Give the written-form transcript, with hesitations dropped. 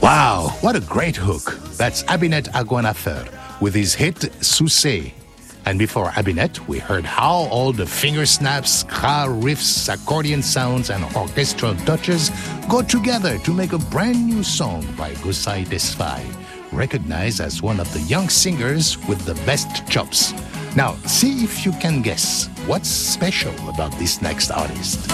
Wow, what a great hook. That's Abinet Aguanafer with his hit Sousse. And before Abinet, we heard how all the finger snaps, car riffs, accordion sounds, and orchestral touches go together to make a brand new song by Gusay Tesfaye, recognized as one of the young singers with the best chops. Now, see if you can guess what's special about this next artist.